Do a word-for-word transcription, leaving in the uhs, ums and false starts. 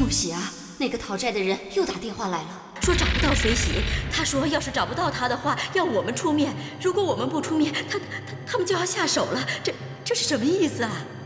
木喜啊，那个讨债的人又打电话来了， 说找不到水喜。他说要是找不到他的话，要我们出面。如果我们不出面，他他他们就要下手了。这这是什么意思啊？